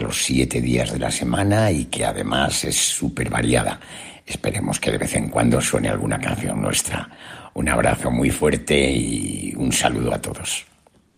los 7 días de la semana y que además es súper variada. Esperemos que de vez en cuando suene alguna canción nuestra. Un abrazo muy fuerte y un saludo a todos.